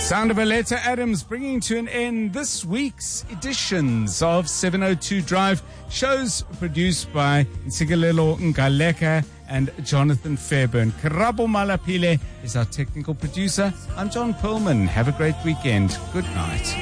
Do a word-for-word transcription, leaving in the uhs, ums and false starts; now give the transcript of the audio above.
Sound of Aletta Adams bringing to an end this week's editions of seven oh two Drive. Shows produced by Ntsikelelo Ngaleka and Jonathan Fairburn. Karabo Malapile is our technical producer. I'm John Perlman. Have a great weekend. Good night.